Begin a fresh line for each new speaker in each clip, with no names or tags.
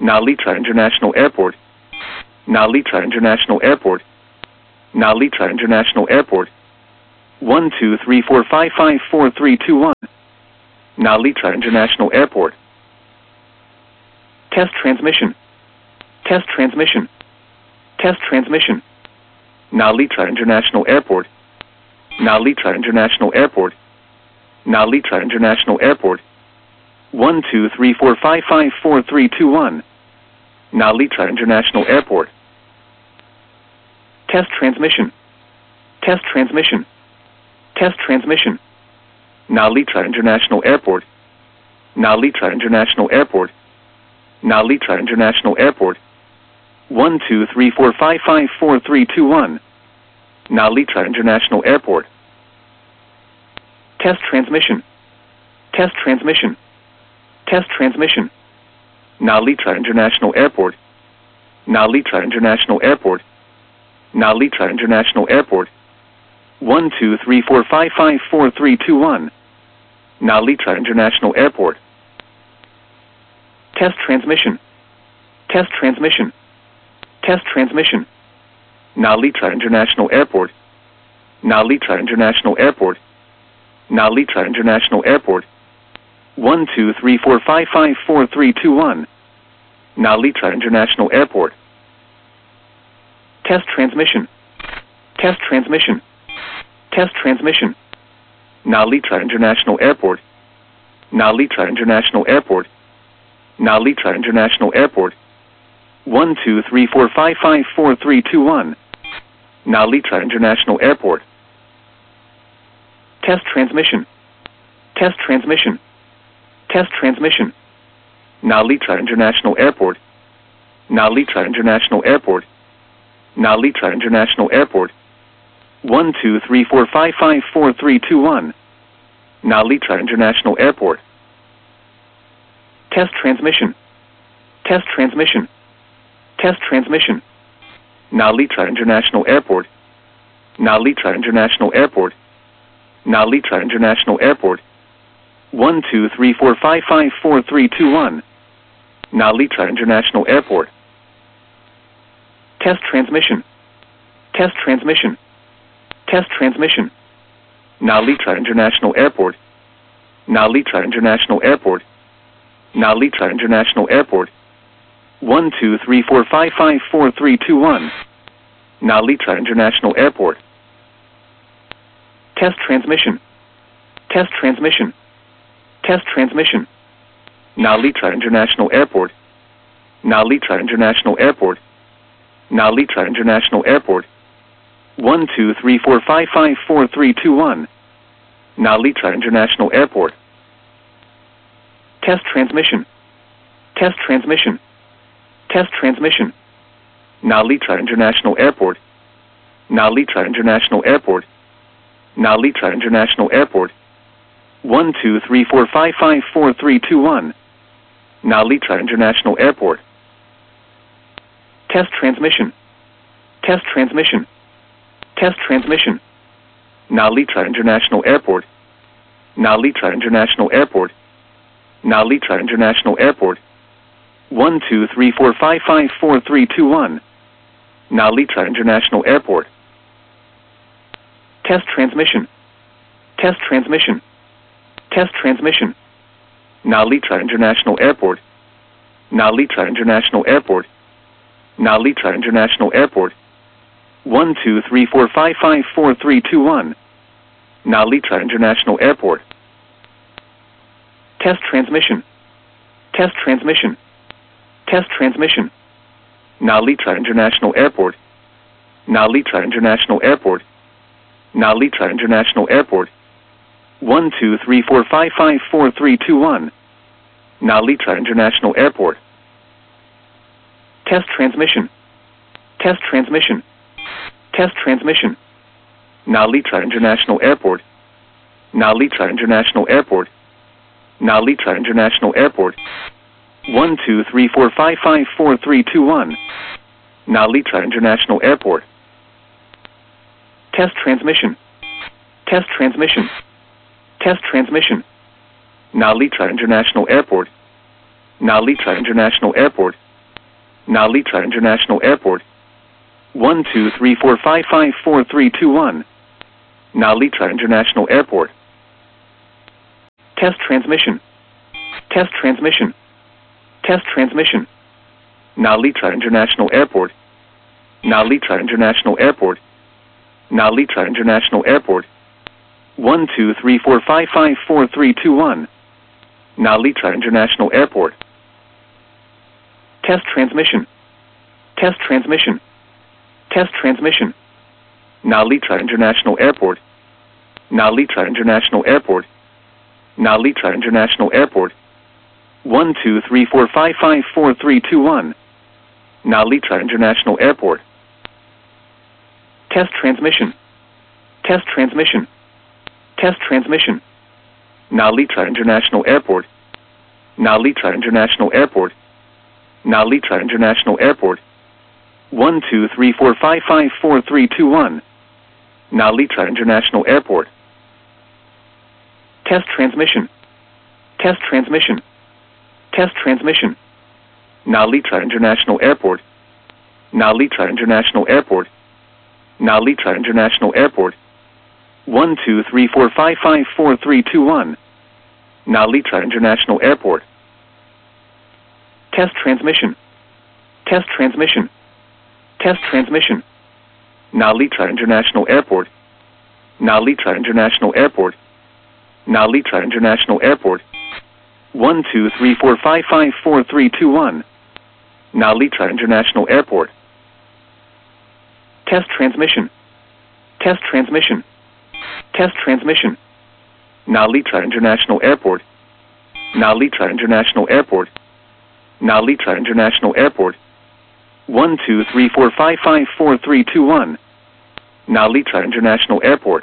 Nalitra International Airport, Nalitra International Airport, Nalitra International Airport, 12345544321, Nalitra International Airport. Test transmission, test transmission, test transmission, Nalitra International Airport, Nalitra International Airport, Nalitra International Airport, 12345544321, Nalitra International Airport. Test transmission, test transmission, test transmission, Nalitra International Airport, Nalitra International Airport, Nalitra International Airport, 12345544321, Nalitra International Airport. Test transmission, test transmission, test transmission, Nalitra International Airport, Nalitra International Airport, Nalitra International Airport, 12345544321, Nalitra International Airport. Test transmission, test transmission, test transmission, Nalitra International Airport, Nalitra International Airport, Nalitra International Airport, 12345544321, Nalitra International Airport. Test transmission, test transmission, test transmission, Nalitra International Airport, Nalitra International Airport, Nalitra International Airport, 12345544321, Nalitra International Airport. Test transmission, test transmission, test transmission, Nalitra International Airport, Nalitra International Airport, Nalitra International Airport, 12345544321, Nalitra International Airport. Test transmission, test transmission, test transmission, Nalitra International Airport, Nalitra International Airport, Nalitra International Airport, 12345544321, Nalitra International Airport. Test transmission, test transmission, test transmission, Nalitra International Airport, Nalitra International Airport, Nalitra International Airport, 12345544321, Nalitra International Airport. Test transmission, test transmission, test transmission, Nalitra International Airport, Nalitra International Airport, Nalitra International Airport, 12345544321, Nalitra International Airport. Test transmission, test transmission, test transmission, Nalitra International Airport, Nalitra International Airport, Nalitra International Airport, 12345544321, Nalitra International Airport. Test transmission, test transmission, test transmission, Nalitra International Airport, Nalitra International Airport, Nalitra International Airport, 12345544321, Nalitra International Airport. Test transmission, test transmission, test transmission, Nalitra International Airport, Nalitra International Airport, Nalitra International Airport, 12345544321, Nalitra International Airport. Test transmission, test transmission, test transmission, Nalitra International Airport, Nalitra International Airport, Nalitra International Airport, 12345544321, Nalitra International Airport. Test transmission, test transmission, test transmission, Nalitra International Airport, Nalitra International Airport, Nalitra International Airport, 12345544321, Nalitra International Airport. Test transmission, test transmission, test transmission, Nalitra International Airport, Nalitra International Airport, Nalitra International Airport. 12345554321. Nalitra International Airport. Test transmission. Test transmission. Test transmission. Nalitra International Airport. Nalitra International Airport. Nalitra International Airport. 12345554321. Nalitra International Airport. Test transmission. Test transmission. Test transmission. Nalitra International Airport. Nalitra International Airport. Nalitra International Airport. 12345554321. Nalitra International Airport. Test transmission. Test transmission. Test transmission. Nalitra International Airport. Nalitra International Airport. Nalitra International Airport. 12345554321. Nalitra International Airport. Test transmission. Test transmission. Test transmission. Nalitra International Airport. Nalitra International Airport. Nalitra International Airport. 12345554321. Nalitra International Airport. Test transmission. Test transmission. Test transmission. Nalitra International Airport. Nalitra International Airport. Nalitra International Airport. 12345554321. Nalitra International Airport. Test transmission. Test transmission. Test transmission. Nalitra International Airport. Nalitra International Airport. Nalitra International Airport. 12345554321. Nalitra International Airport.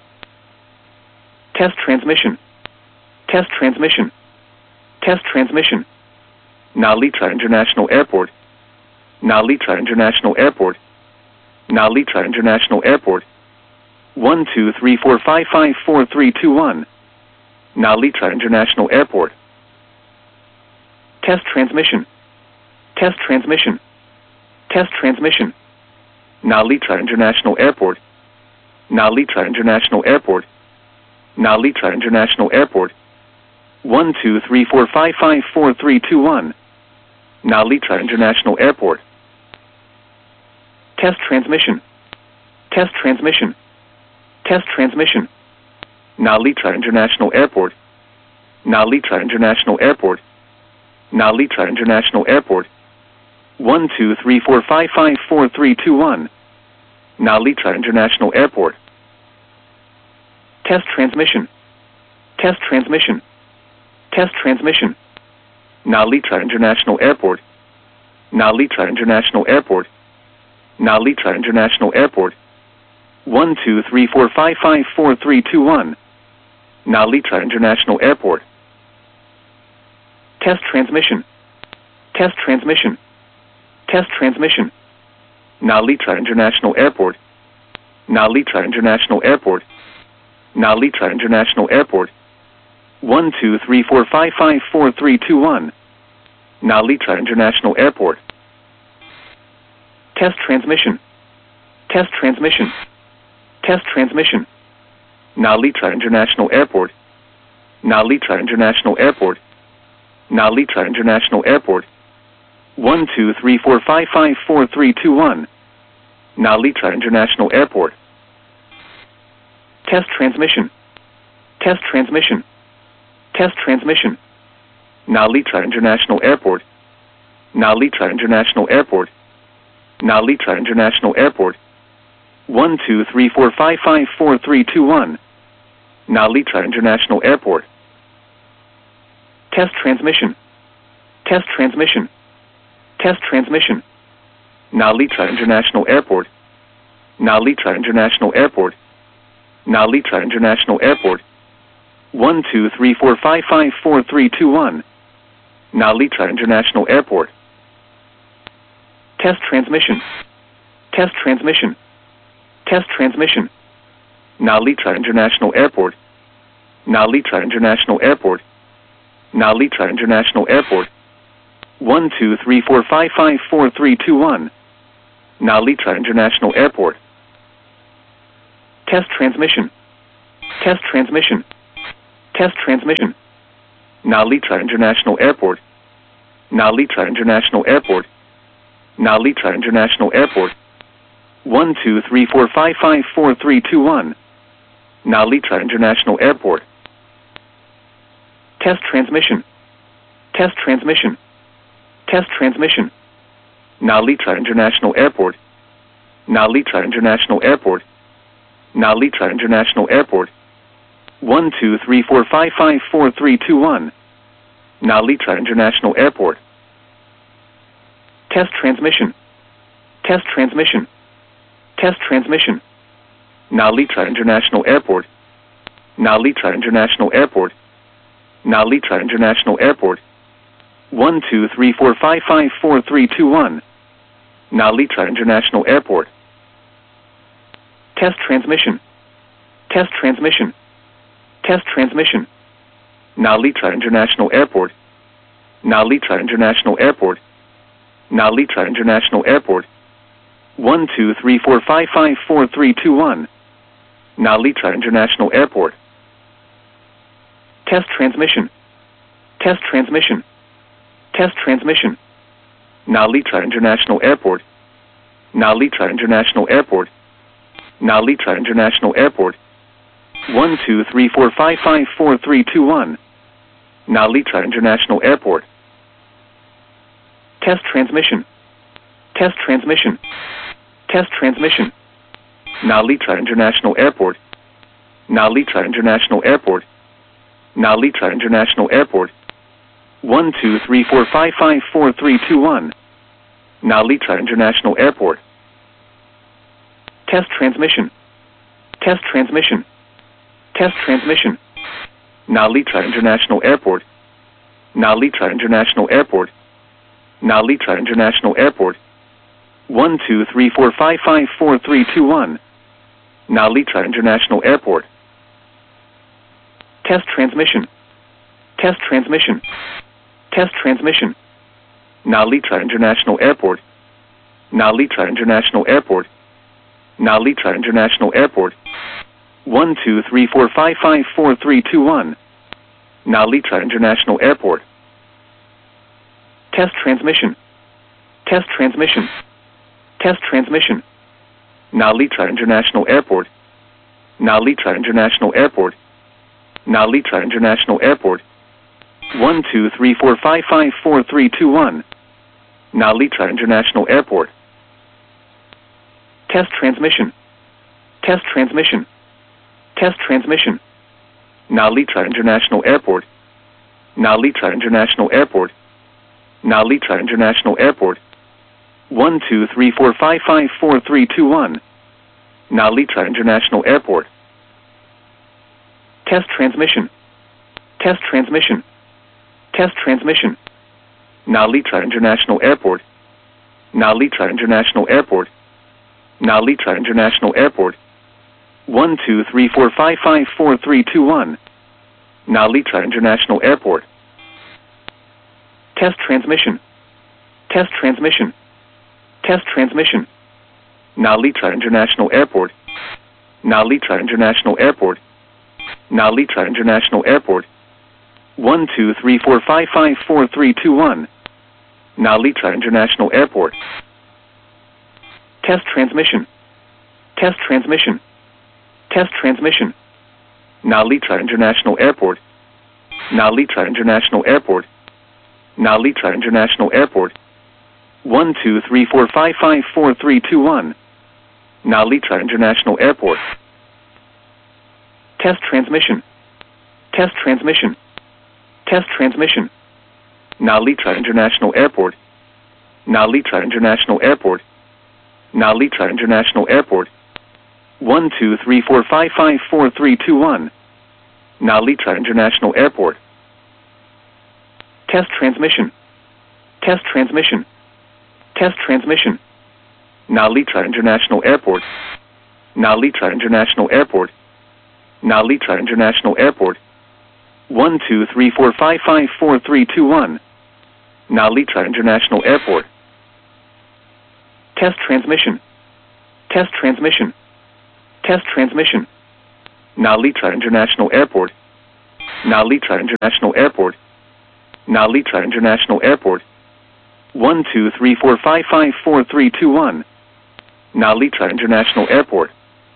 Test transmission. Test transmission. Test transmission. Nalitra International Airport. Nalitra International Airport. Nalitra International Airport. 12345554321. Nalitra International Airport. Test transmission. Test transmission. Test transmission. Nalitra International Airport. Nalitra International Airport. Nalitra International Airport. 12345554321. Nalitra International Airport. Test transmission. Test transmission. Test transmission. Nalitra International Airport. Nalitra International Airport. Nalitra International Airport. 12345554321. Nalitra International Airport. Test transmission. Test transmission. Test transmission. Nalitra International Airport. Nalitra International Airport. Nalitra International Airport. 12345554321. Nalitra International Airport. Test transmission. Test transmission. Test transmission. Nalitra International Airport. Nalitra International Airport. Nalitra International Airport. 12345554321. Nalitra International Airport. Test transmission. Test transmission. Test transmission. Nalitra International Airport. Nalitra International Airport. Nalitra International Airport. 12345554321. Nalitra International Airport. Test transmission. Test transmission. Test transmission. Nalitra International Airport. Nalitra International Airport. Nalitra International Airport. 12345554321. Nalitra International Airport. Test transmission. Test transmission. Test transmission. Nalitra International Airport. Nalitra International Airport. Nalitra International Airport. 12345554321. Nalitra International Airport. Test transmission. Test transmission. Test transmission. Nalitra International Airport. Nalitra International Airport. Nalitra International Airport. 123455431. Nalitra International Airport. Test transmission. Test transmission. Test transmission. Nalitra International Airport. Nalitra International Airport. Nalitra International Airport. 123455431. Nalitra International Airport. Test transmission. Test transmission. Test transmission. Nalitra International Airport. Nalitra International Airport. Nalitra International Airport. 123455431. Nalitra International Airport. Test transmission. Test transmission. Test transmission. Nalitra International Airport. Nalitra International Airport. Nalitra International Airport. 123455431. Nalitra International Airport. Test transmission. Test transmission. Test transmission. Nalitra International Airport. Nalitra International Airport. Nalitra International Airport. 123455431. Nalitra International Airport. Test transmission. Test transmission. Test transmission. Nalitra International Airport. Nalitra International Airport. Nalitra International Airport. 123455431. Nalitra International Airport. Test transmission. Test transmission. Test transmission. Nalitra International Airport. Nalitra International Airport. Nalitra International Airport. 123455431. Nalitra International Airport. Test transmission. Test transmission. Test transmission. Nalitra International Airport. Nalitra International Airport. Nalitra International Airport. 123455431. Nalitra International Airport. Test transmission. Test transmission. Test transmission. Nalitra International Airport. Nalitra International Airport. Nalitra International Airport. 123455431. Nalitra International Airport. Test transmission. Test transmission. Test transmission. Nalitra International Airport. Nalitra International Airport. Nalitra International Airport. 123455431. Nalitra International Airport. Test transmission. Test transmission. Test transmission. Nalitra International Airport. Nalitra International Airport. Nalitra International Airport. 123455431. Nalitra International Airport. Test transmission. Test transmission. Test transmission. Nalitra International Airport. Nalitra International Airport. Nalitra International Airport. 123455431. Nalitra International Airport. Test transmission. Test transmission. Test transmission. Nalitra International Airport. Nalitra International Airport. Nalitra International Airport. 123455431. Nalitra International Airport. Test transmission. Test transmission. Test transmission. Nalitra International Airport. Nalitra International Airport. Nalitra International Airport. 123455431. Nalitra International Airport. Test transmission. Test transmission. Test transmission. Nalitra International Airport. Nalitra International Airport. Nalitra International Airport. 123455431. Nalitra International Airport. Test transmission. Test transmission. Test transmission. Nalitra International Airport. Nalitra International Airport. Nalitra International Airport. 123455431. Nalitra International Airport. Test transmission. Test transmission. Test transmission. Nalitra International Airport. Nalitra International Airport. Nalitra International Airport. 12345544321. Nalitra International Airport.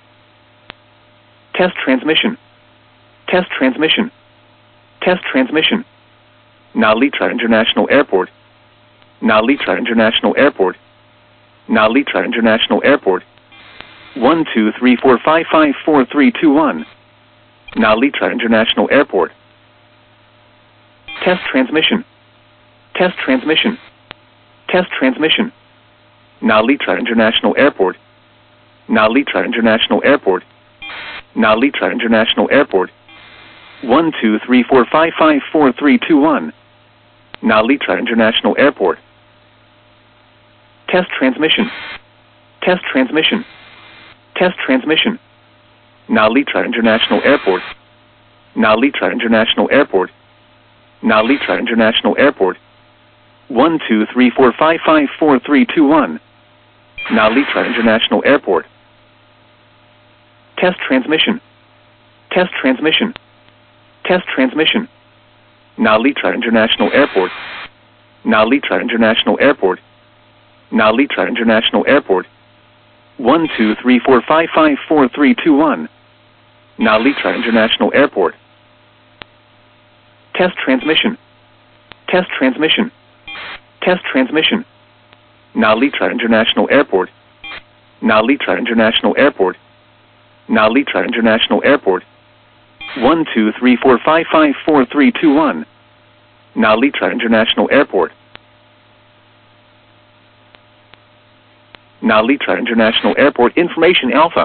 Test transmission. Test transmission. Test transmission. Nalitra International Airport. Nalitra International Airport. Nalitra International Airport. 12345544321. Nalitra International Airport. Test transmission. Test transmission. Test transmission. Nalitra International Airport. Nalitra International Airport. Nalitra International Airport. 12345544321. Nalitra International Airport. Test transmission. Test transmission. Test transmission. Nalitra International Airport. Nalitra International Airport. Nalitra International Airport. 12345544321. Nalitra International Airport. Test transmission. Test transmission. Test transmission. Nalitra International Airport. Nalitra International Airport. Nalitra International Airport. 12345544321. Nalitra International Airport. Test transmission. Test transmission. Test transmission. Nalitra International Airport. Nalitra International Airport. Nalitra International Airport. 12345544321. Nalitra International Airport. Nalitra International Airport Information Alpha.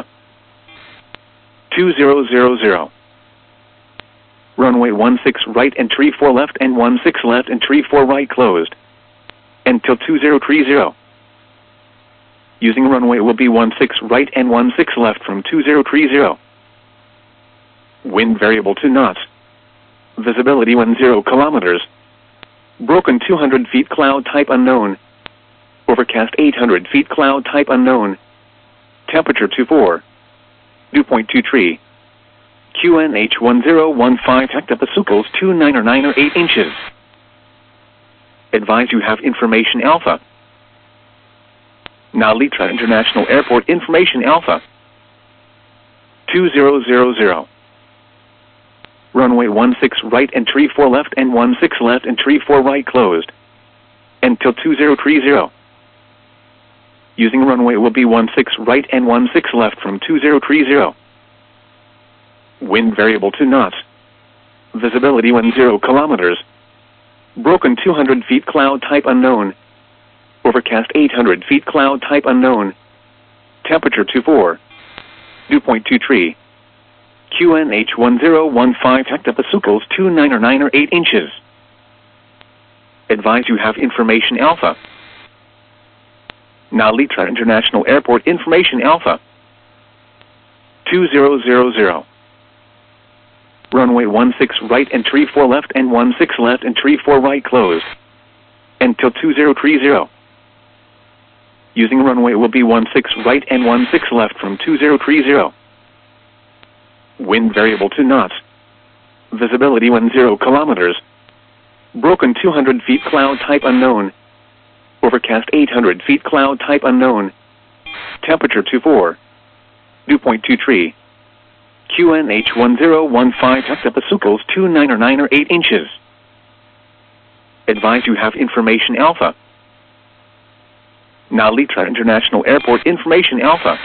2000. Runway 16 right and tree 4 left and 16 left and tree 4 right closed. Until 2030. Using runway will be 16 right and 16 left from 2030. Wind variable to knots. Visibility 10 kilometers. Broken 200 feet cloud type unknown. Overcast 800 feet cloud type unknown. Temperature 24. Dew point 23. QNH 1015 hectopascals 29 or 8 inches. Advise you have information alpha. Nalitra International Airport Information Alpha. 2000. Runway 16 right and tree 4 left and 16 left and tree 4 right closed. Until 2030. Using runway will be 16 right and 16 left from 2030. Wind variable to knots. Visibility 10 kilometers. Broken 200 feet cloud type unknown. Overcast 800 feet cloud type unknown. Temperature 24. Dew point 23. QNH 1015 hectopascals 29 or 8 inches. Advise you have information alpha. Nalitra International Airport Information Alpha. 2000. Runway 16 right and tree 4 left and 16 left and tree 4 right closed. Until 2030. Using runway will be 16 right and 16 left from 2030. Wind variable to knots. Visibility 10 kilometers. Broken 200 feet cloud type unknown. Overcast 800 feet cloud type unknown. Temperature 24. Dew point 23. QNH 1015 hectopascals 29 or 8 inches. Advise you have information alpha. Nalitra International Airport Information Alpha.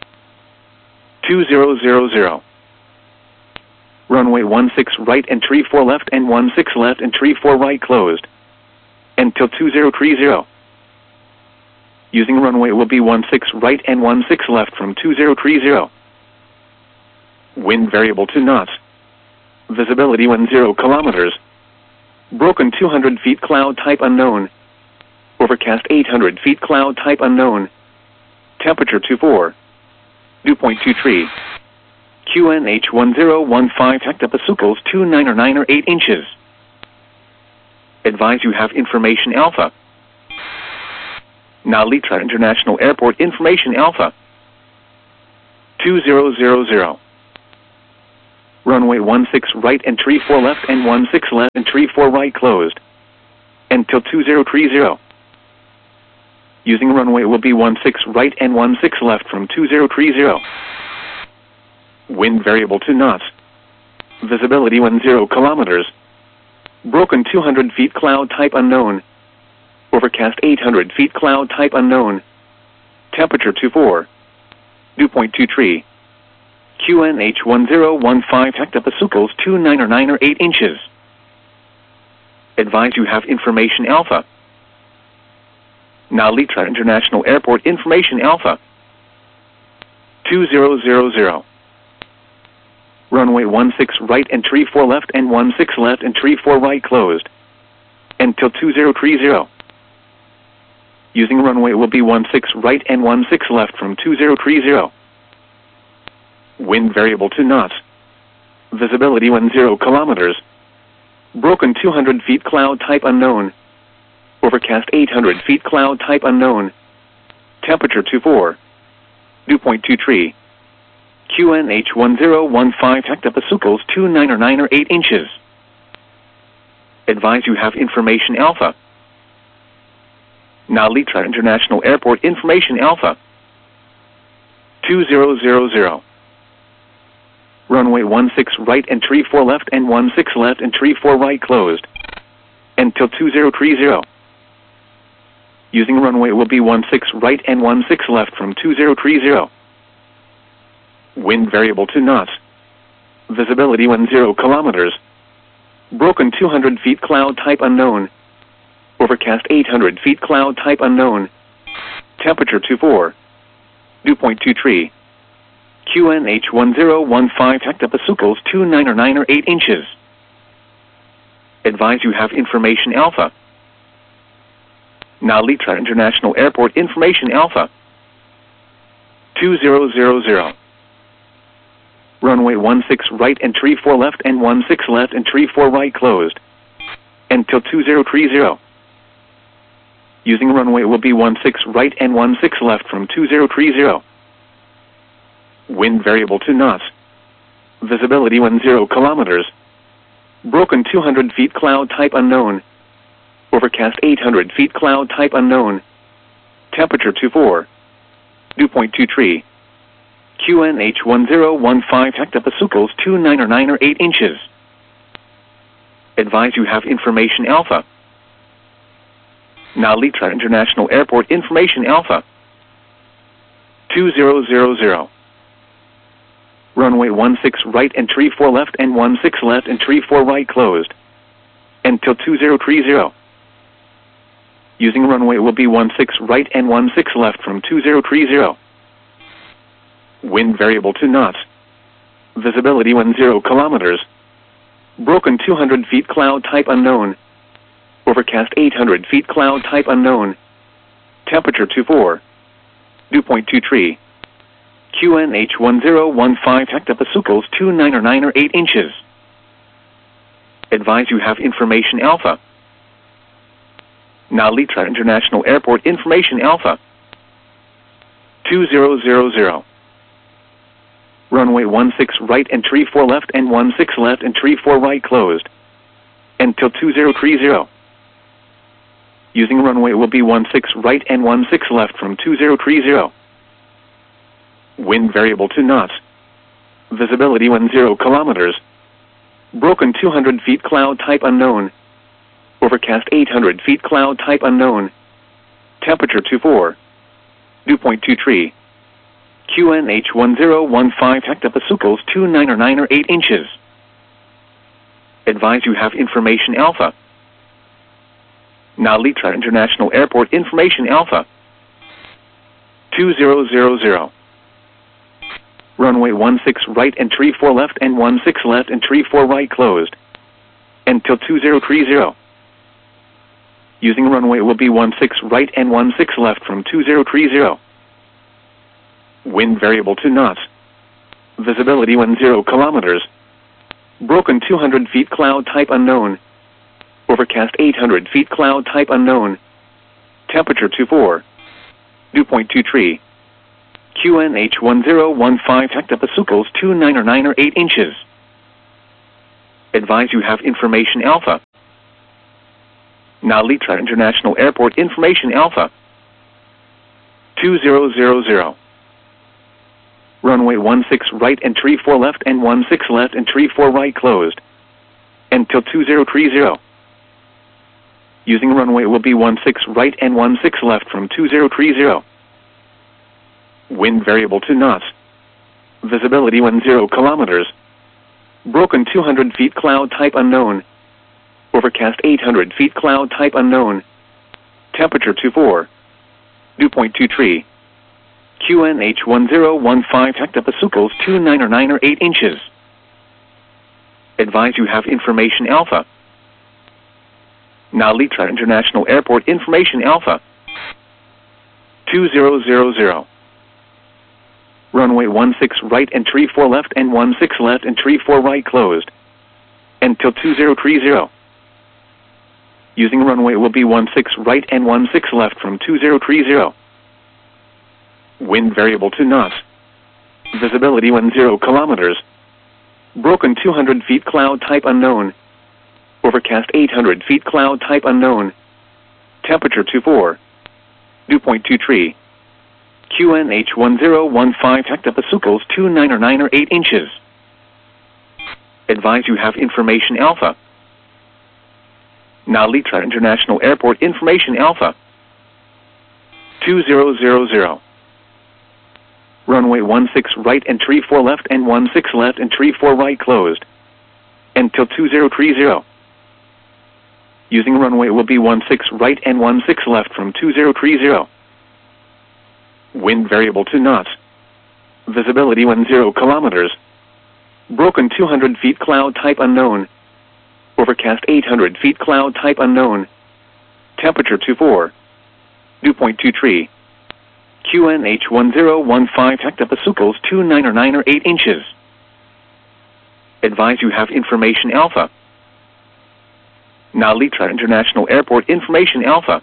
2000. Runway 16 right and tree 4 left and 16 left and tree 4 right closed. Until 2030. Using runway will be 16 right and 16 left from 2030. Wind variable to knots. Visibility 10 kilometers. Broken 200 feet cloud type unknown. Overcast 800 feet cloud type unknown. Temperature 24. Dew point 23. QNH 1015 hectopascals 29 or 8 inches. Advise you have information Alpha. Narita International Airport information Alpha. 2000. Runway 16 right and tree 4 left and 16 left and tree 4 right closed. Until 2030. Using runway will be 16 right and 16 left from 2030. Wind variable to knots. Visibility 10 kilometers. Broken 200 feet cloud type unknown. Overcast 800 feet cloud type unknown. Temperature 24. Dew point 23. QNH 1015 hectopascals 29 or 8 inches. Advise you have information Alpha. Narita International Airport information Alpha. 2000. Runway 16 right and tree 4 left and 16 left and tree 4 right closed. Until 2030. Using runway will be 16 right and 16 left from 2030. Wind variable to knots. Visibility 10 kilometers. Broken 200 feet cloud type unknown. Overcast 800 feet cloud type unknown. Temperature 24. Dew point 23. QNH 1015 hectopascals 29 or 8 inches. Advise you have information Alpha. Narita International Airport information Alpha. 2000. Runway 16 right and tree 4 left and 16 left and tree 4 right closed. Until 2030. Using runway will be 16 right and 16 left from 2030. Wind variable to knots. Visibility 10 kilometers. Broken 200 feet cloud type unknown. Overcast 800 feet cloud type unknown. Temperature 24. Dew point 23. QNH 1015 hectopascals 29 or 8 inches. Advise you have information Alpha. Narita International Airport information Alpha. 2000. Runway 16 right and tree 4 left and 16 left and tree 4 right closed. Until 2030. Using runway will be 16 right and 16 left from 2030. Wind variable to knots. Visibility 10 kilometers. Broken 200 feet cloud type unknown. Overcast 800 feet cloud type unknown. Temperature 24. Dew point 23. QNH 1015 hectopascals 29 or 8 inches. Advise you have information Alpha. Narita International Airport information Alpha. 2000. Runway 16 right and tree 4 left and 16 left and tree 4 right closed. Until 2030. Using runway will be 16 right and 16 left from 2030. Wind variable to knots. Visibility 10 kilometers. Broken 200 feet cloud type unknown. Overcast 800 feet cloud type unknown. Temperature 24. Dew point 23. QNH 1015 hectopascals 29 or 8 inches. Advise you have information Alpha. Narita International Airport information Alpha. 2000. Runway 16 right and tree 4 left and 16 left and tree 4 right closed. Until 2030. Using runway will be 16 right and 16 left from 2030. Wind variable to knots. Visibility 10 kilometers. Broken 200 feet cloud type unknown. Overcast 800 feet cloud type unknown. Temperature 24. Dew point 23. QNH 1015 hectopascals 29 or 8 inches. Advise you have information Alpha. Narita International Airport information Alpha. 2000. Runway 16 right and tree 4 left and 16 left and tree 4 right closed. Until 2030. Using runway will be 16 right and 16 left from 2030. Wind variable to knots. Visibility 10 kilometers. Broken 200 feet cloud type unknown. Overcast 800 feet, cloud type unknown. Temperature 24. Dew point 23. QNH 1015 hectopascals 29 or 8 inches. Advise you have information alpha. Now Litra International Airport information alpha. 2000. Runway 16 right and tree 4 left and 16 left and tree 4 right closed. Until 2030. Using runway will be 16 right and 16 left from 2030. Wind variable to knots. Visibility 10 kilometers. Broken 200 feet, cloud type unknown. Overcast 800 feet, cloud type unknown. Temperature 24. Dew point 23. QNH 1015 hectopascals 29 or 8 inches. Advise you have information alpha. Now Litra International Airport information alpha. 2000. Runway 16 right and tree 4 left and 16 left and tree 4 right closed. Until 2030. Using runway will be 16 right and 16 left from 2030. Wind variable to knots. Visibility 10 kilometers. Broken 200 feet, cloud type unknown. Overcast 800 feet, cloud type unknown. Temperature 24. Dew point 23. QNH 1015 hectopascals 29 or 8 inches. Advise you have information alpha. Now Litra International Airport information alpha. 2000. Runway 16 right and tree 4 left and 16 left and tree 4 right closed. Until 2030. Using runway will be 16 right and 16 left from 2030. Wind variable to knots. Visibility 10 kilometers. Broken 200 feet, cloud type unknown. Overcast 800 feet, cloud type unknown. Temperature 24. Dew point 23. QNH 1015 hectopascals 29 or 8 inches. Advise you have information alpha. Now Litra International Airport information alpha.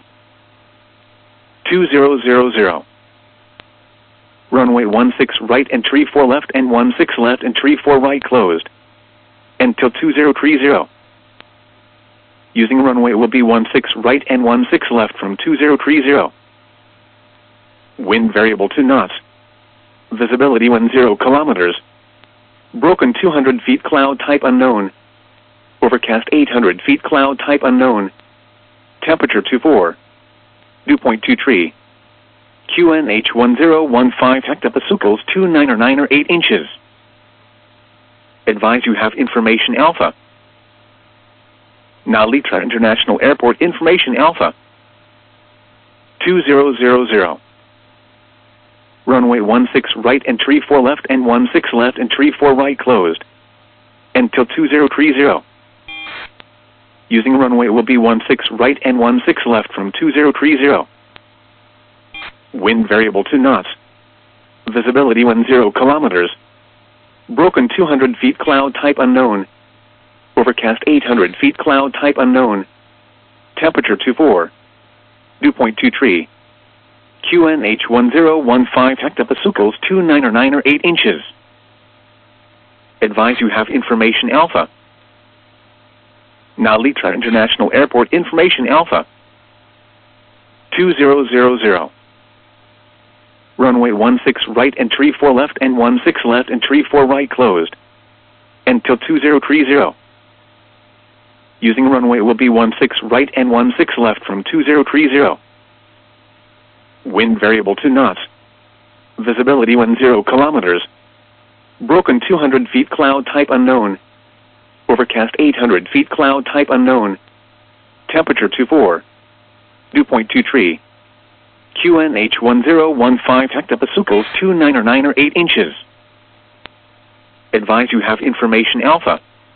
2000. Runway 16 right and tree 4 left and 16 left and tree 4 right closed. Until 2030. Using runway will be 16 right and 16 left from 2030. Wind variable to knots. Visibility 10 kilometers. Broken 200 feet, cloud type unknown. Overcast 800 feet, cloud type unknown. Temperature 24. Dew point 23. QNH 1015 hectopascals 29 or 8 inches. Advise you have information alpha. Now Litra International Airport information alpha. 2000. Runway 16 right and tree 4 left and 16 left and tree 4 right closed. Until 2030. Using runway will be 16 right and 16 left from 2030. Wind variable to knots. Visibility 10 kilometers. Broken 200 feet, cloud type unknown. Overcast 800 feet, cloud type unknown. Temperature 24. Dew point 23. QNH 1015 hectopascals 29 or 8 inches. Advise you have information alpha. Now Litra International Airport information alpha. 2000. Runway 16 right and tree 4 left and 16 left and tree 4 right closed. Until 2030. Using runway will be 16 right and 16 left from 2030. Wind variable to knots. Visibility 10 kilometers. Broken 200 feet, cloud type unknown. Overcast 800 feet, cloud type unknown. Temperature 24. Dew point 23. QNH 1015 hectopascals 29 or 8 inches. Advise you have information alpha.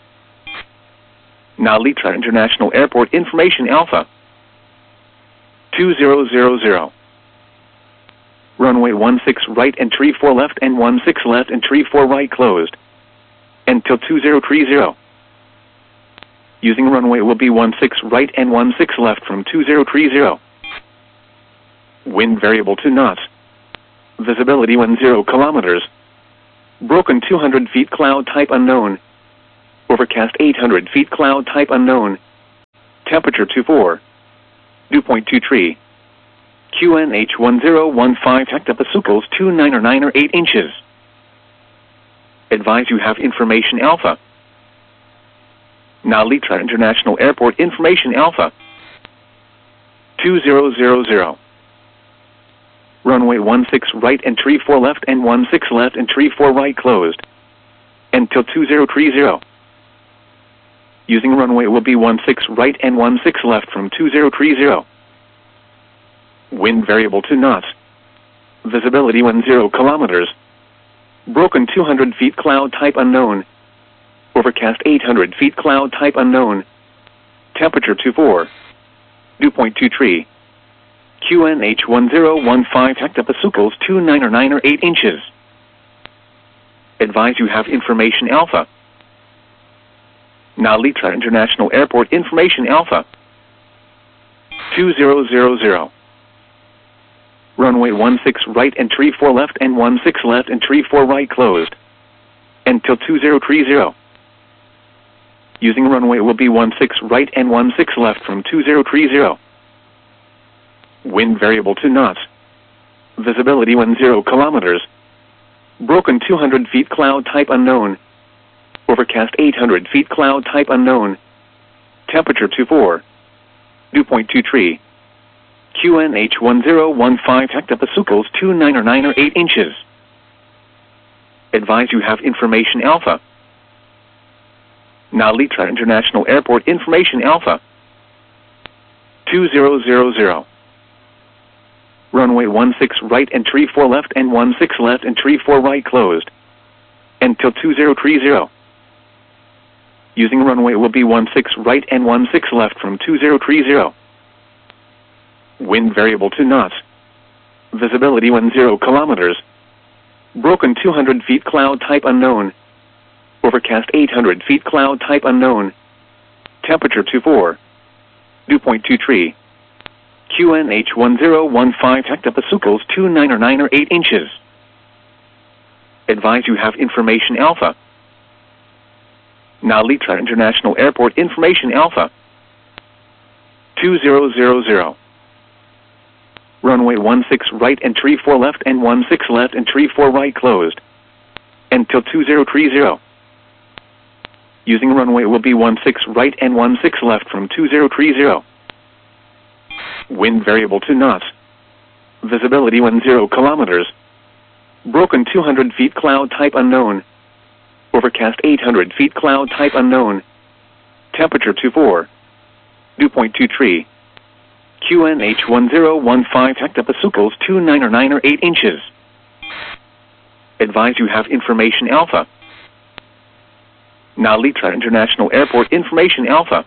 Now Litra International Airport information alpha. 2000. Runway 16 right and tree 4 left and 16 left and tree 4 right closed. Until 2030. Using runway will be 16 right and 16 left from 2030. Wind variable to knots. Visibility 10 kilometers. Broken 200 feet cloud type unknown. Overcast 800 feet cloud type unknown. Temperature 24. Dew point 23. QNH 1015 hectopascals 299 or 8 inches. Advise you have information alpha. Nalitra International Airport information alpha. 2000. Runway 16 right and 34 left and 16 left and 34 right closed. Until 2030. Using runway will be 16 right and 16 left from 2030. Wind variable to knots. Visibility 10 kilometers. Broken 200 feet cloud type unknown. Overcast 800 feet cloud type unknown. Temperature 24. Dew point 23. QNH 1015 hectopascals 299 or 8 inches. Advise you have information alpha. Nalitra International Airport information alpha. 2000. Runway 16 right and 34 left and 16 left and 34 right closed. Until 2030. Using runway will be 16 right and 16 left from 2030. Wind variable to knots. Visibility 10 kilometers. Broken 200 feet cloud type unknown. Overcast 800 feet cloud type unknown. Temperature 24. Dew point 23. QNH 1015 hectopascals 299 or 8 inches. Advise you have information alpha. Nalitra International Airport information alpha. 2000. Runway 16 right and 34 left and 16 left and 34 right closed. Until 2030. Using runway will be 16 right and 16 left from 2030. Wind variable to knots. Visibility 10 kilometers. Broken 200 feet cloud type unknown. Overcast 800 feet cloud type unknown. Temperature 24. Dew point 23. QNH 1015 hectopascals 299 or 8 inches. Advise you have information alpha. Nalitra International Airport information alpha. 2000. Runway 16 right and 34 left and 16 left and 34 right closed. Until 2030. Using runway will be 16 right and 16 left from 2030. Wind variable to knots. Visibility 10 kilometers. Broken 200 feet cloud type unknown. Overcast 800 feet cloud type unknown. Temperature 24. Dew point 23. QNH 1015 hectopascals 299 or 8 inches. Advise you have information alpha. Nalitra International Airport information alpha.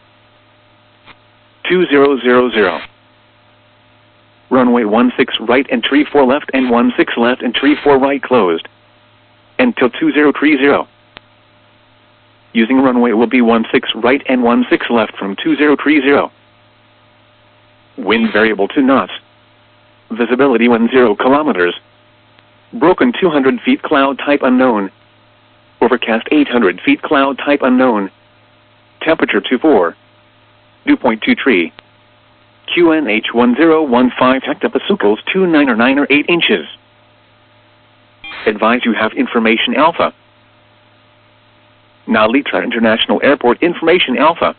2000. Runway 16 right and 34 left and 16 left and 34 right closed. Until 2030. Using runway will be 16 right and 16 left from 2030. Wind variable to knots. Visibility 10 kilometers. Broken 200 feet cloud type unknown. Overcast 800 feet cloud type unknown. Temperature 24. Dew point 23. QNH 1015 hectopascals 299 or 8 inches. Advise you have information alpha. Nalitra International Airport information alpha.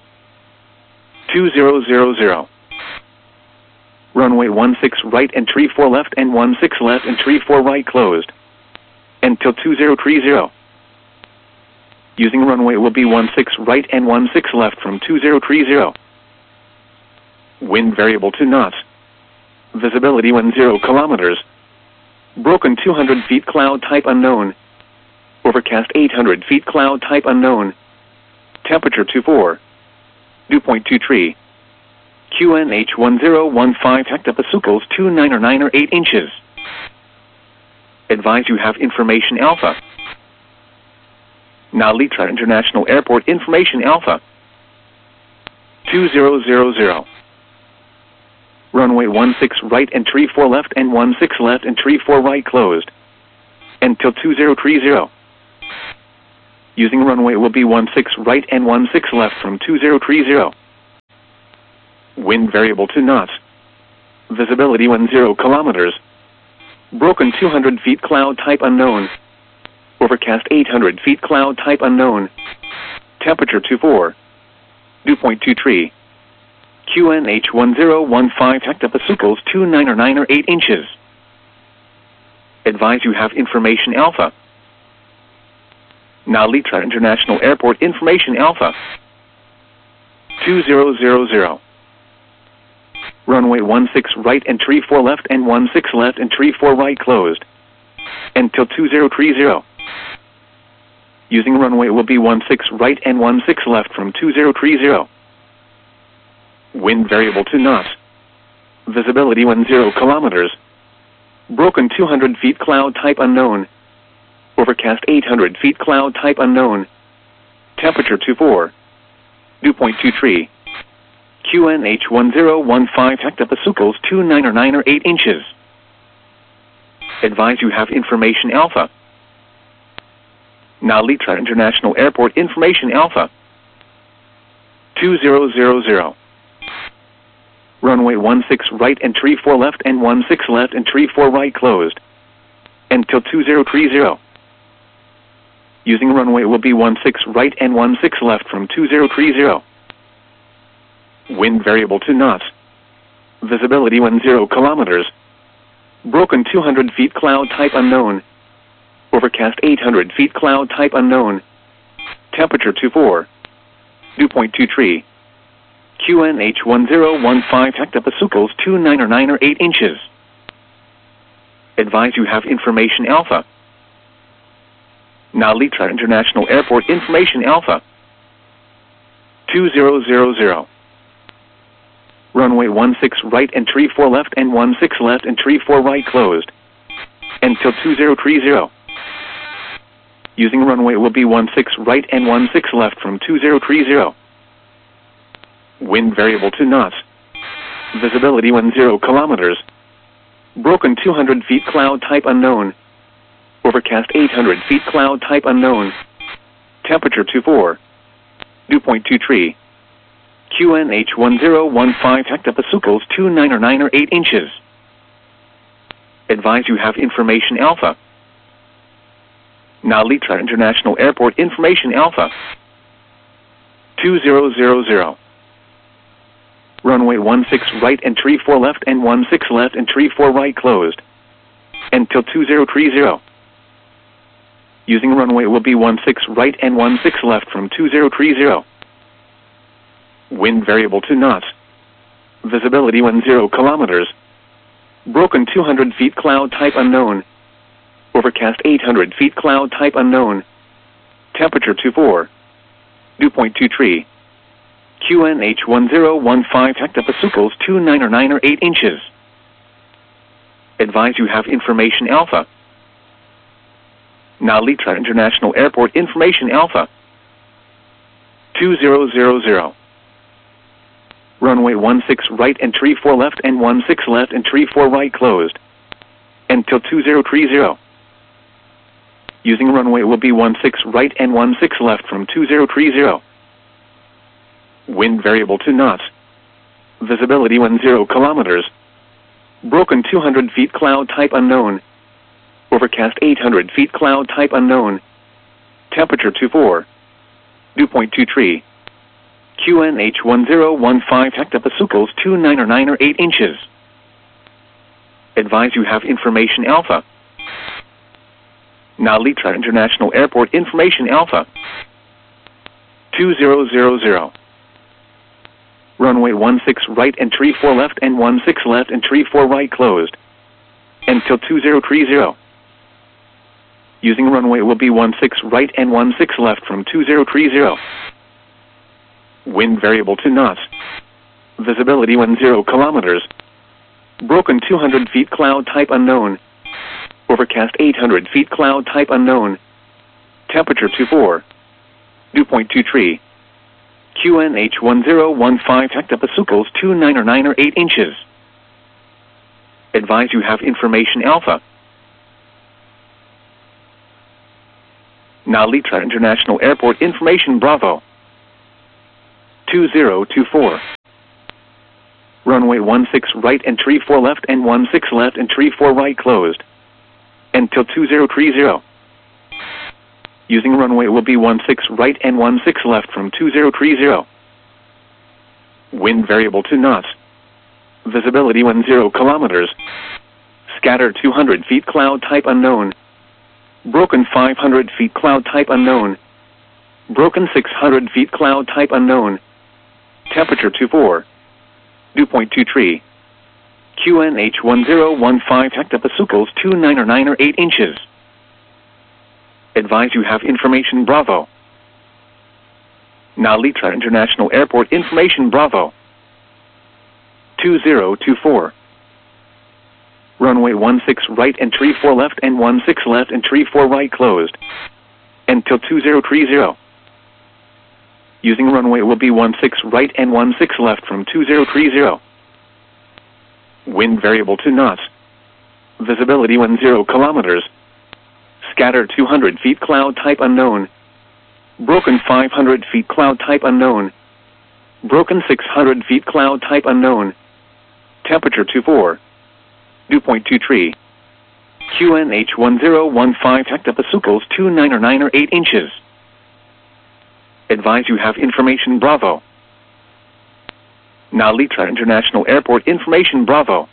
2000. Runway 16 right and 34 left and 16 left and 34 right closed. Until 2030. Using runway will be 16 right and 16 left from 2030. Wind variable to knots. Visibility 10 kilometers. Broken 200 feet cloud type unknown. Overcast 800 feet cloud type unknown. Temperature 24. Dew point 23. QNH 1015 hectopascals 299 or 8 inches. Advise you have information alpha. Nalitra International Airport information alpha. 2000. Runway 16 right and tree 4 left and 16 left and tree 4 right closed. Until 2030. Using runway will be 16 right and 16 left from 2030. Wind variable to knots. Visibility 10 kilometers. Broken 200 feet cloud type unknown. Overcast 800 feet cloud type unknown. Temperature 24. Dew point 23. QNH 1015 hectopascals 29 or 8 inches. Advise you have information alpha. Nalitra International Airport information alpha. 2000. Runway 16 right and tree 4 left and 16 left and tree 4 right closed. Until 2030. Using runway will be 16 right and 16 left from 2030. Wind variable to knots. Visibility 10 kilometers. Broken 200 feet cloud type unknown. Overcast 800 feet cloud type unknown. Temperature 24. Dew point 23. QNH 1015 hectopascals 29 or 8 inches. Advise you have information alpha. Nalitra International Airport information alpha. 2000. Runway 16 right and tree 4 left and 16 left and tree 4 right closed. Until 2030. Using runway will be 16 right and 16 left from 2030. Wind variable to knots. Visibility 10 kilometers. Broken 200 feet cloud type unknown. Overcast 800 feet cloud type unknown. Temperature 24. Dew point 23. QNH 1015 hectopascals 29 or 8 inches. Advise you have information alpha. Nalitra International Airport information alpha. 2000. Runway 16 right and tree 4 left and 16 left and tree 4 right closed. Until 2030. Using runway will be 16 right and 16 left from 2030. Wind variable to knots. Visibility 10 kilometers. Broken 200 feet cloud type unknown. Overcast 800 feet cloud type unknown. Temperature 24. Dew point 23. QNH 1015 hectopascals 29 or 8 inches. Advise you have information alpha. Nalitra International Airport information alpha. 2000. Runway 16 right and tree 4 left and 16 left and tree 4 right closed. Until 2030. Using runway will be 16 right and 16 left from 2030. Wind variable to knots. Visibility 10 kilometers. Broken 200 feet cloud type unknown. Overcast 800 feet cloud type unknown. Temperature 24. Dew point 23. QNH 1015 hectopascals 29 or 8 inches. Advise you have information alpha. Nalitra International Airport information alpha. 2000. Runway 16 right and tree 4 left and 16 left and tree 4 right closed. Until 2030. Using runway will be 16 right and 16 left from 2030. Wind variable to knots. Visibility 10 kilometers. Broken 200 feet cloud type unknown. Overcast 800 feet cloud type unknown. Temperature 24. Dew point 23. QNH 1015 hectopascals 29 or 8 inches. Advise you have information alpha. Nalitra International Airport information alpha. 2000. Runway 16 right and tree 4 left and 16 left and tree 4 right closed. Until 2030. Using runway will be 16 right and 16 left from 2030. Wind variable to knots. Visibility 10 kilometers. Broken 200 feet cloud type unknown. Overcast 800 feet cloud type unknown. Temperature 24. Dew point 23. QNH1015 hectopascals 29 or 9 or 8 inches. Advise you have information Alpha. Nalita International Airport information Bravo. 2024. Runway 16 right and tree 4 left and 16 left and tree 4 right closed. Until 2030. Using runway will be 16 right and 16 left from 2030. Wind variable to knots. Visibility 10 kilometers. Scatter 200 feet cloud type unknown. Broken 500 feet cloud type unknown. Broken 600 feet cloud type unknown. Temperature 24. Dew point 23. QNH1015 hectopascals 29 or 9 or 8 inches. Advise you have information Bravo. Nalita International Airport information Bravo. 2024. Runway 16 right and tree 4 left and 16 left and tree 4 right closed. Until 2030. Using runway will be 16 right and 16 left from 2030. Wind variable to knots. Visibility 10 kilometers. Scatter 200 feet cloud type unknown. Broken 500 feet cloud type unknown. Broken 600 feet cloud type unknown. Temperature 24. Dew point 23. QNH1015 hectopascals 29 or 9 or 8 inches. Advise you have information Bravo. Nalita International Airport information Bravo.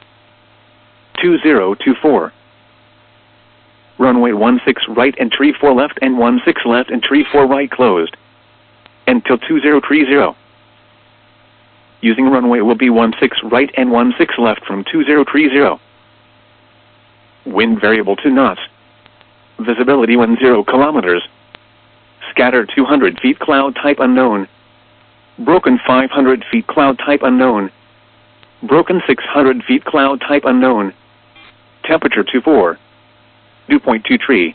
2024. Runway 16 right and tree 4 left and 16 left and tree 4 right closed. Until 2030. Using runway will be 16 right and 16 left from 2030. Wind variable to knots. Visibility 10 kilometers. Scatter 200 feet cloud type unknown. Broken 500 feet cloud type unknown. Broken 600 feet cloud type unknown. Temperature 24. Dew point 23.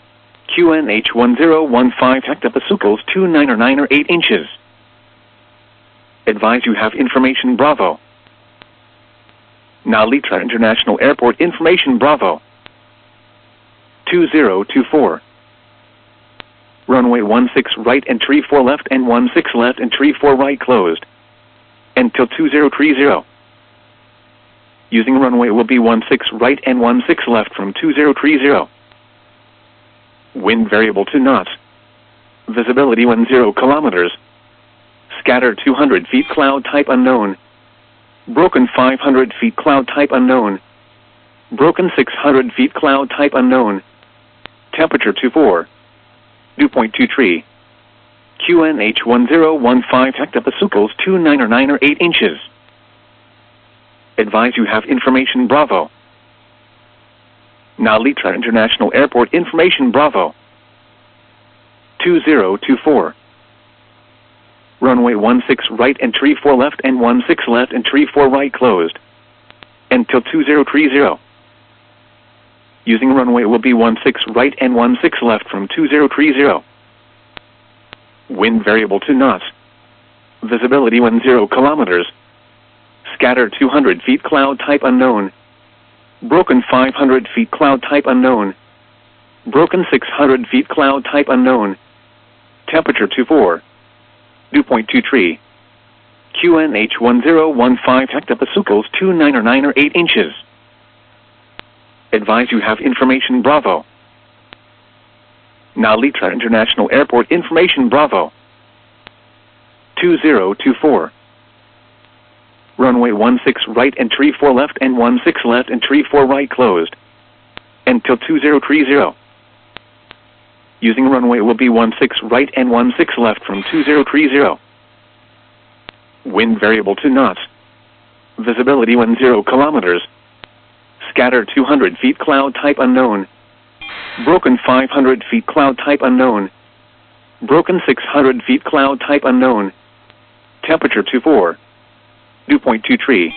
QNH1015 hectopascals 29 or 9 or 8 inches. Advise you have information Bravo. Nalita International Airport information Bravo. 2024. Runway 16 right and tree 4 left and 16 left and tree 4 right closed. Until 2030. Using runway will be 16 right and 16 left from 2030. Wind variable to knots. Visibility 10 kilometers. Scatter 200 feet cloud type unknown. Broken 500 feet cloud type unknown. Broken 600 feet cloud type unknown. Temperature 24. Dew point 23. QNH1015 hectopascals 29 or 9 or 8 inches. Advise you have information Bravo. Nalita International Airport information Bravo. 2024. Runway 16 right and tree 4 left and 16 left and tree 4 right closed. Until 2030. Using runway will be 16 right and 16 left from 2030. Wind variable to knots. Visibility 10 kilometers. Scatter 200 feet cloud type unknown. Broken 500 feet cloud type unknown. Broken 600 feet cloud type unknown. Temperature 24. Dew point 23. QNH1015 hectopascals 29 or 9 or 8 inches. Advise you have information Bravo. Nalita International Airport information Bravo. 2024. Runway 16 right and tree 4 left and 16 left and tree 4 right closed. Until 2030. Using runway will be 16 right and 16 left from 2030. Wind variable to knots. Visibility 10 kilometers. Scatter 200 feet cloud type unknown. Broken 500 feet cloud type unknown. Broken 600 feet cloud type unknown. Temperature 24. Dew point 23.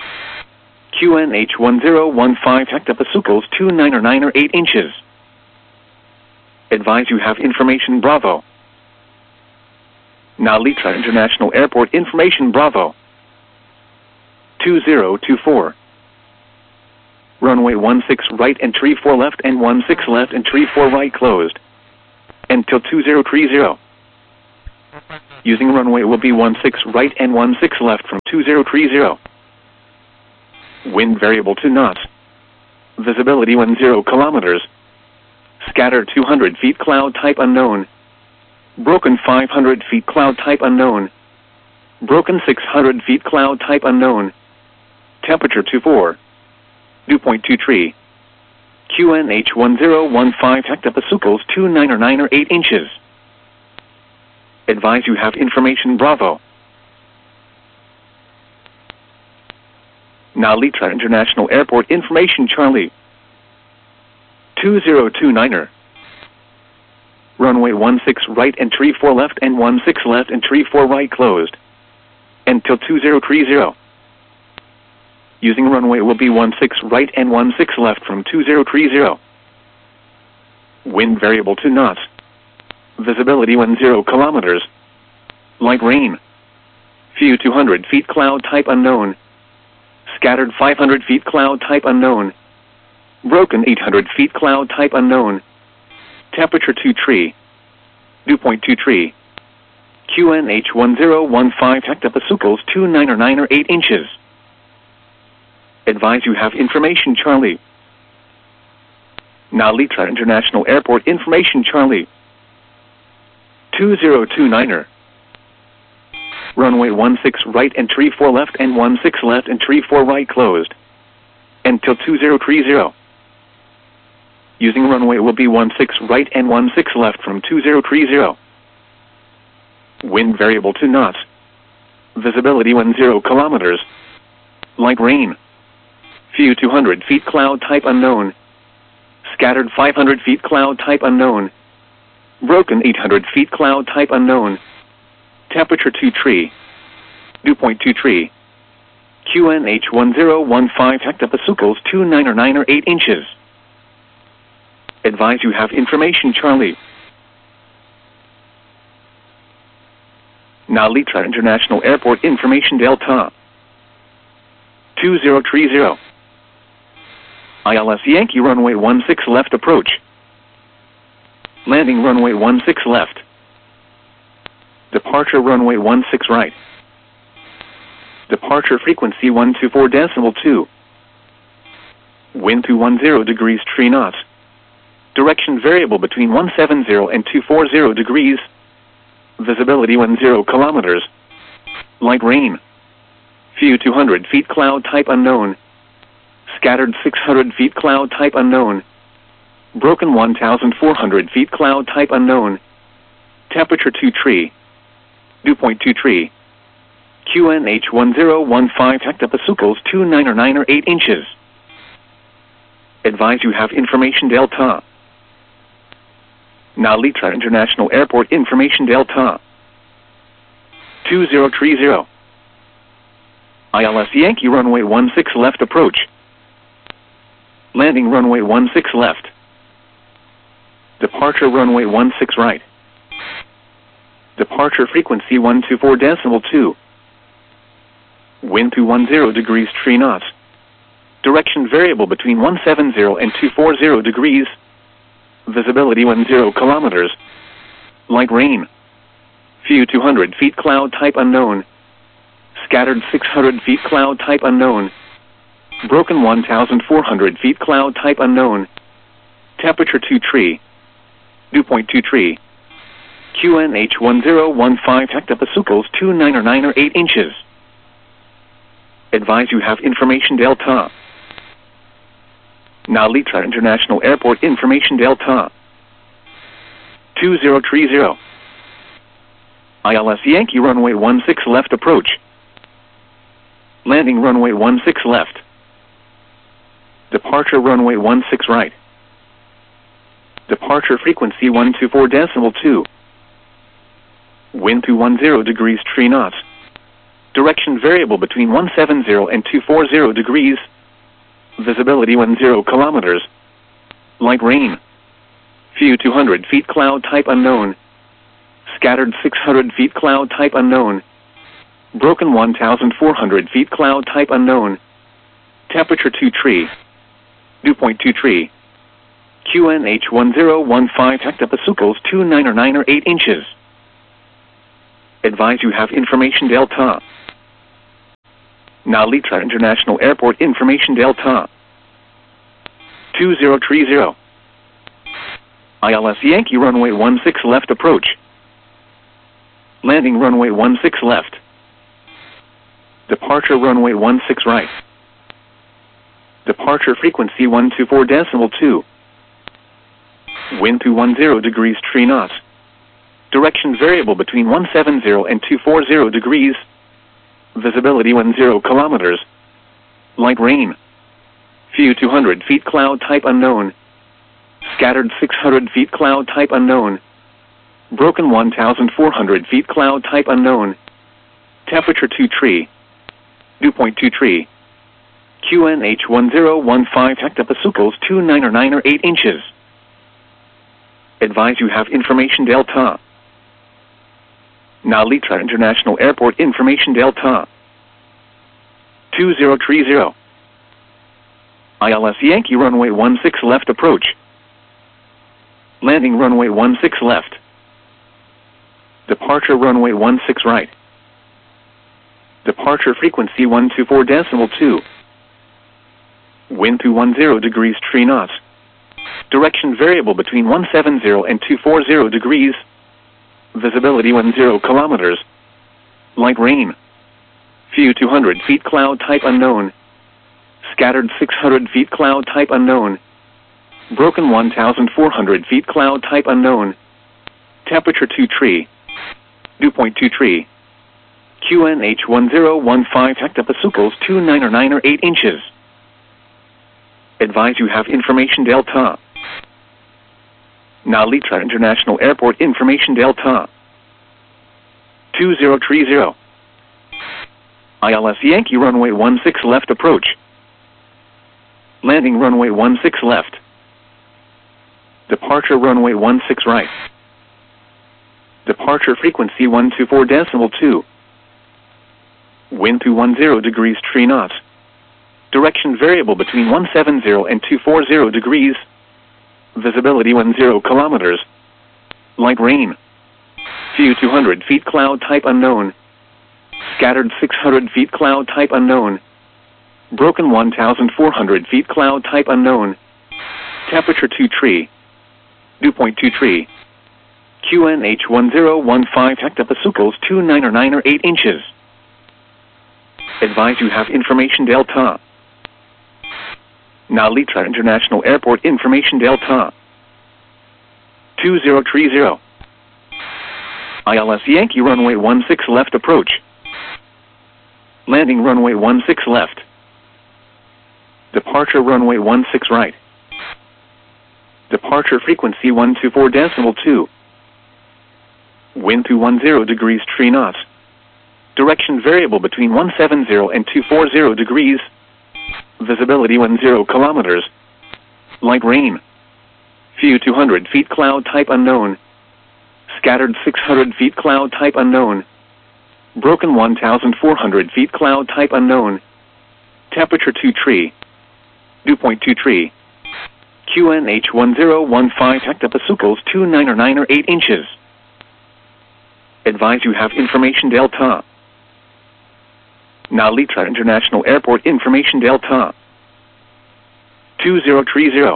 QNH1015 hectopascals 29 or 9 or 8 inches. Advise you have information Bravo. Now Litra International Airport information Bravo. 2024. Runway 16 right entry 4 left and 16 left entry 4 right closed. Until 2030. Using runway will be 16 right and 16 left from 2030. Wind variable to knots. Visibility 10 kilometers. Scattered 200 feet cloud type unknown. Broken 500 feet cloud type unknown. Broken 600 feet cloud type unknown. Temperature 24. Dew point 23. QNH 1015 hectopascals 29 or 9 or 8 inches. Advise you have information Bravo. Now Litra International Airport information Charlie. 2029er. Runway 16 right entry 4 left and 16 left entry 4 right closed. Until 2030. Using runway will be 16 right and 16 left from 2030. Wind variable to knots. Visibility 10 kilometers. Light rain. Few 200 feet cloud type unknown. Scattered 500 feet cloud type unknown. Broken 800 feet cloud type unknown. Temperature 23. Dew point 23. QNH 1015 hectopascals 29 or 9 or 8 inches. Advise you have information Charlie. Now Litra International Airport information Charlie. 2029er. Runway 16 right entry 4 left and 16 left entry 4 right closed. Until 2030. Using runway will be 16 right and 16 left from 2030. Wind variable to knots. Visibility 10 kilometers. Light rain. Few 200 feet cloud type unknown. Scattered 500 feet cloud type unknown. Broken 800 feet cloud type unknown. Temperature 23. Dew point 23. QNH 1015 hectopascals 29 or 9 or 8 inches. Advise you have information Charlie. Now Litra International Airport information Delta. 2030. ILS Yankee runway 16 left approach. Landing runway 16 left. Departure runway 16 right. Departure frequency 124.2. Wind to 10 degrees 3 knots. Direction variable between 170 and 240 degrees. Visibility 10 kilometers. Light rain. Few 200 feet cloud type unknown. Scattered 600 feet cloud type unknown. Broken 1,400 feet cloud type unknown. Temperature 23. Dew point 23. QNH 1015 hectopascals 29 or 9 or 8 inches. Advise you have information Delta. Now Litra International Airport information Delta. 2030. ILS Yankee runway 16 left approach. Landing runway 16 left. Departure runway 16 right. Departure frequency 124.2. Wind to 10 degrees 3 knots. Direction variable between 170 and 240 degrees. Visibility 10 kilometers. Light rain. Few 200 feet cloud type unknown. Scattered 600 feet cloud type unknown. Broken 1,400 feet cloud type unknown. Temperature 23. Dew point 23. QNH 1015 hectopascals 29 or 9 or 8 inches. Advise you have information Delta. Now Litra International Airport information Delta. 2030. ILS Yankee runway 16 left approach. Landing runway 16 left. Departure runway 16 right. Departure frequency 124.2. Wind to 10 degrees 3 knots. Direction variable between 170 and 240 degrees. Visibility 10 kilometers. Light rain. Few 200 feet cloud type unknown. Scattered 600 feet cloud type unknown. Broken 1,400 feet cloud type unknown. Temperature 2 tree. Dew point 2 tree. QNH 1015 hectopascals 299 or 8 inches. Advise you have information Delta. Narita International Airport information Delta. 2030. ILS Yankee runway 16 left approach. Landing runway 16 left. Departure runway 16 right. Departure frequency 124.2. Wind 210 degrees 3 knots. Direction variable between 170 and 240 degrees. Visibility 10 kilometers. Light rain. Few 200 feet cloud type unknown. Scattered 600 feet cloud type unknown. Broken 1,400 feet cloud type unknown. Temperature 2 tree. Dew point 2 tree. QNH 1015 hectopascals 299 or 8 inches. Advise you have information Delta. Narita International Airport information Delta. 2030. ILS Yankee runway 16 left approach. Landing runway 16 left. Departure runway 16 right. Departure frequency 124.2. Wind 210 degrees 3 knots. Direction variable between 170 and 240 degrees. Visibility 10 kilometers. Light rain. Few 200 feet cloud type unknown. Scattered 600 feet cloud type unknown. Broken 1,400 feet cloud type unknown. Temperature 2 tree. Dew point 2 tree. QNH 1015 hectopascals 299 or 8 inches. Advise you have information Delta. Narita International Airport information Delta. 2030. ILS Yankee runway 16 left approach. Landing runway 16 left. Departure runway 16 right. Departure frequency 124.2. Wind 210 degrees 3 knots. Direction variable between 170 and 240 degrees. Visibility 10 kilometers. Light rain. Few 200 feet cloud type unknown. Scattered 600 feet cloud type unknown. Broken 1,400 feet cloud type unknown. Temperature 2 tree. Dew point 2 tree. QNH 1015 hectopascals 299 or 8 inches. Advise you have information Delta. Narita International Airport information Delta. 2030. ILS Yankee runway 16 left approach. Landing runway 16 left. Departure runway 16 right. Departure frequency 124.2. Wind 210 degrees 3 knots. Direction variable between 170 and 240 degrees. Visibility 10 kilometers. Light rain. Few 200 feet cloud type unknown. Scattered 600 feet cloud type unknown. Broken 1,400 feet cloud type unknown. Temperature 2 tree. Dew point 2 tree. QNH 1015 hectopascals 299 or 8 inches. Advise you have information Delta. Narita International Airport information Delta. 2030.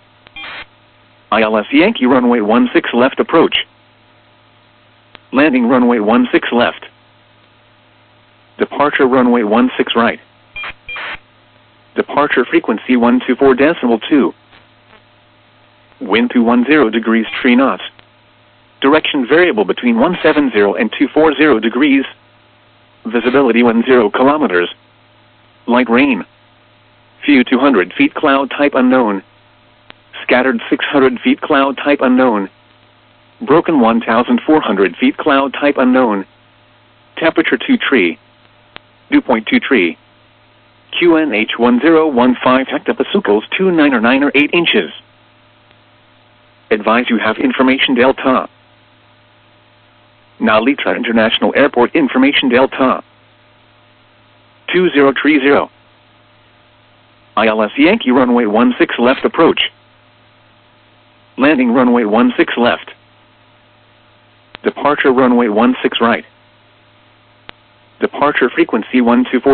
ILS Yankee runway 16 left approach. Landing runway 16 left. Departure runway 16 right. Departure frequency 124.2. Wind 210 degrees 3 knots. Direction variable between 170 and 240 degrees. Visibility 10 kilometers. Light rain. Few 200 feet cloud type unknown. Scattered 600 feet cloud type unknown. Broken 1,400 feet cloud type unknown. Temperature 2 tree. Dew point 2 tree. QNH 1015 hectopascals 299 or 8 inches. Advise you have information Delta. Narita International Airport information Delta 2030. ILS Yankee runway 16 left approach. Landing runway 16 left. Departure runway 16 right. Departure frequency 124.